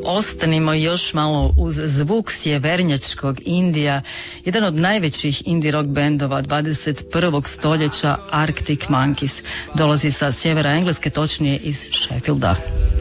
Ostanimo još malo uz zvuk sjevernjačkog Indija, jedan od najvećih indie rock bendova 21. stoljeća, Arctic Monkeys. Dolazi sa sjevera Engleske, točnije iz Sheffielda.